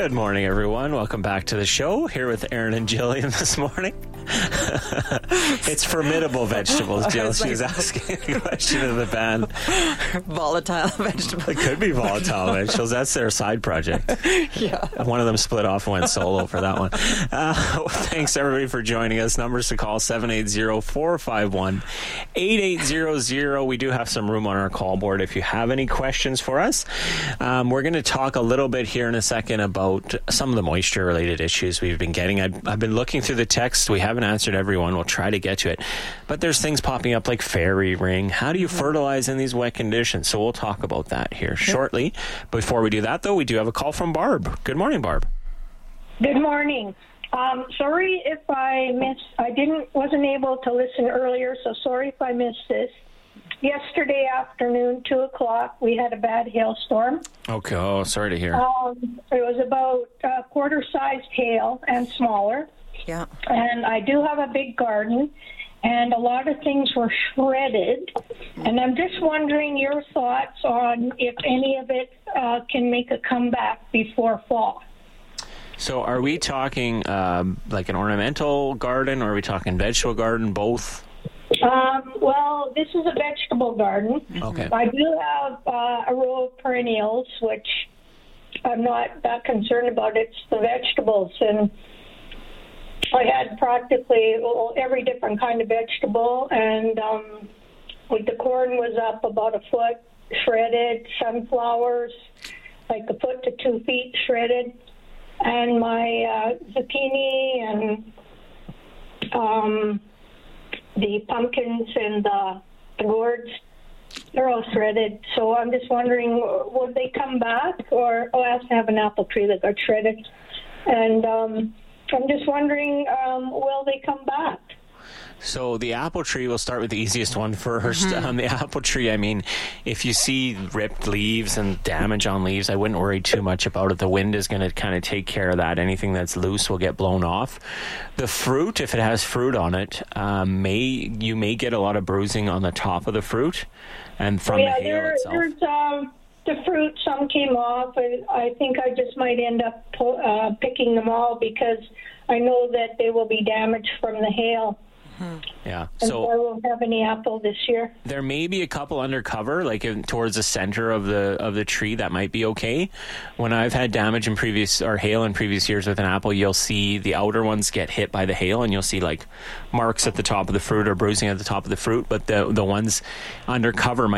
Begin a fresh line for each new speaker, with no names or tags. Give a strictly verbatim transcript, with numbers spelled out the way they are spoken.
Good morning, everyone. Welcome back to the show. Here with Aaron and Jillian this morning. It's formidable vegetables, Jill. She was asking a question of the band.
Volatile vegetables.
It could be volatile vegetables. That's their side project.
Yeah.
One of them split off and went solo for that one. Uh, thanks, everybody, for joining us. Numbers to call, seven eight zero, four five one, eight eight zero zero. We do have some room on our call board if you have any questions for us. Um, we're going to talk a little bit here in a second about some of the moisture-related issues we've been getting. I've, I've been looking through the text. We haven't answered everyone. We'll try to get to it. But there's things popping up like fairy ring. How do you fertilize in these wet conditions? So we'll talk about that here shortly. Before we do that, though, we do have a call from Barb. Good morning, Barb.
Good morning. Um, sorry if I missed, I didn't, wasn't able to listen earlier, so sorry if I missed this. Yesterday afternoon, two o'clock, we had a bad hailstorm.
Okay. Oh, sorry to hear.
Um, it was about uh, quarter-sized hail and smaller.
Yeah.
And I do have a big garden, and a lot of things were shredded. And I'm just wondering your thoughts on if any of it uh, can make a comeback before fall.
So are we talking um, like an ornamental garden, or are we talking vegetable garden, both?
Um, well, this is a vegetable garden.
Okay.
I do have uh, a row of perennials, which I'm not that concerned about. It's the vegetables. And I had practically well, every different kind of vegetable. And um, like the corn was up about a foot shredded, sunflowers like a foot to two feet shredded. And my uh, zucchini and um, the pumpkins and the, the gourds, they're all shredded. So I'm just wondering, would they come back? Or, oh, I have to have an apple tree that got shredded. And um, I'm just wondering, um, will they come back?
So the apple tree, we'll start with the easiest one first. Mm-hmm. Um, the apple tree, I mean, if you see ripped leaves and damage on leaves, I wouldn't worry too much about it. The wind is going to kind of take care of that. Anything that's loose will get blown off. The fruit, if it has fruit on it, um, may you may get a lot of bruising on the top of the fruit and from
yeah,
the hail
there,
itself.
There's um, the fruit, some came off, and I think I just might end up po- uh, picking them all because I know that they will be damaged from the hail.
Yeah,
and
so
I won't have any apple this year.
There may be a couple undercover, like in, towards the center of the of the tree. That might be okay. When I've had damage in previous or hail in previous years with an apple, you'll see the outer ones get hit by the hail, and you'll see like marks at the top of the fruit or bruising at the top of the fruit. But the the ones undercover might